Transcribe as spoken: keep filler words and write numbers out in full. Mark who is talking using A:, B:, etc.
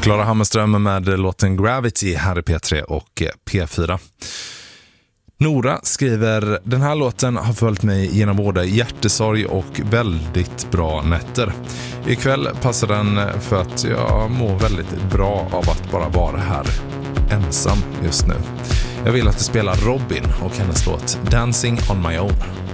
A: Klara Hammarström med låten Gravity här i P tre och P fyra. Nora skriver: den här låten har följt mig genom både hjärtesorg och väldigt bra nätter. Ikväll passar den för att jag mår väldigt bra av att bara vara här ensam just nu. Jag vill att du spelar Robin och hennes låt Dancing on my own.